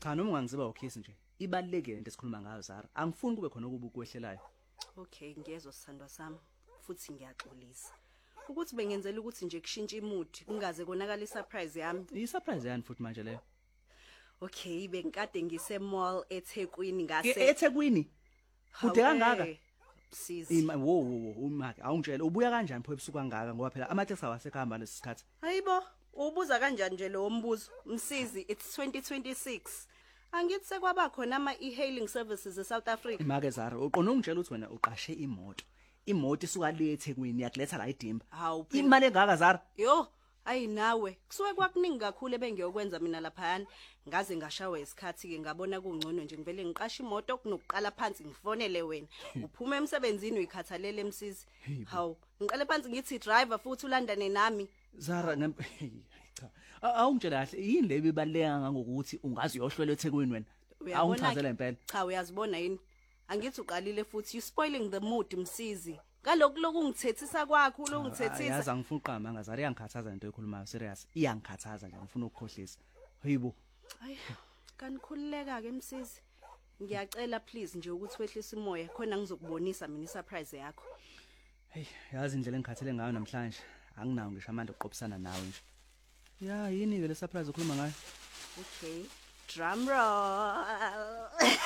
Cha noma ungangiziba ukhisi nje. Ibalekile into esikhuluma ngayo Zara. Angifuni kube khona okubi kwehlelayo. Okay, ngiyezwa sithandwa sami futhi ngiyaxolisa. Ukuthi bengenzela ukuthi nje kushintshe imudi kungaze konakala isurprise yami. Isurprise yani futhi manje leyo. Okay, bengikade ngise mall eThekwini ngase. eThekwini. Kude kangaka? Sizi. Wo umake awungitshela ubuya kanjani pho ebusuku kangaka ngoba phela amateksi awasekhamba lesikhathi. Hayibo, ubuza kanjani nje lo mbuzo? Msizi, it's 2026. Angithi sekwaba khona ama e-hailing services eSouth Africa. Imake Zara, uqonda ungitshela ukuthi wena uqashe imoto. Imoto isuka le eThekwini yakuletha la eDimba. Imali engaka Zara? Yo, ayi nawe, kusuke kwakuningi kakhulu ebengiyokwenza mina laphayana. Ngaze ngashawa isikhathi ke ngabona kungcono nje ngivele ngiqashe imoto kunokuqala phansi ngifonele wena. Uphuma emsebenzini uyikhathalele Msizi. Hawu, ngiqale phansi ngithi driver futhi ulandane nami. Zara cha. Awungitshela kahle yini le bibaleka ngokuthi ungazi uyohlwela eThekwini wena. Awungichazela impela. Cha uyazibona yini? Angithi uqalile futhi you spoiling the mood Msizi. Ngalokho lokungithethisa kwakho lokungithethisa. Yazi angifuni uqamba ngazari iyangikhathaza into ekhulumayo serious. Iyangikhathaza nje ngifuna ukukhohlisa. Hayibo. Hayi kanikhululeka ke Msizi. Ngiyacela please nje ukuthi wehlise imoya khona ngizokubonisa mina isurprise yakho. Hey, yazi indlela engikhathele ngayo namhlanje. Anginawo ngisho amandla oqophisana nawe nje. Ya yini ke le surprise ukhuluma ngayo? Okay. Drum roll.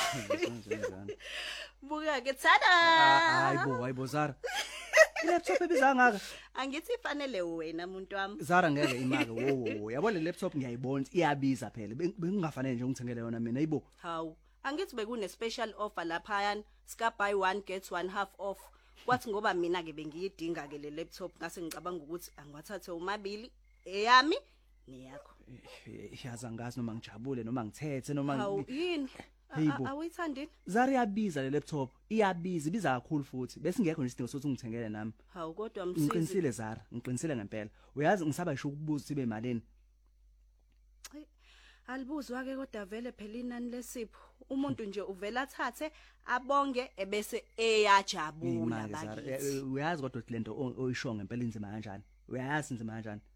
Buka ke tada. Hayibo Zara. Laptop ebiza ngaka. Angithi ifanele wena umuntu wami. Zara ngeke imake wo. Yabona le laptop ngiyayibona iyabiza phela. Bengingafanele nje ungithengele yona mina ayibo. Hawu. Angithi bekune special offer lapha ska buy one get one half off. Kwathi ngoba mina ke bengiyidinga ke le laptop ngase ngicabanga ukuthi angiwathathe umabili eyami niyakho. Yaza ngazi noma ngijabule noma ngithethe noma Hawu yini? Awuyithandini? Zara iyabiza le laptop, iyabiza, ibiza kakhulu futhi. Bese ngekho nje isidingo sokuthi ngithengele nami. Hawu kodwa Msizi. Ngiqinisile Zara, ngiqinisile ngempela. Uyazi ngisaba ngisho ukubuza sibe imalini. Alibuzwa ke kodwa vele phela inani lesipho. Umuntu nje uvela athathe abonge ebese eyajabula bakithi. Uyazi kodwa lento oyisho ngempela inzima kanjani? Uyazi inzima kanjani?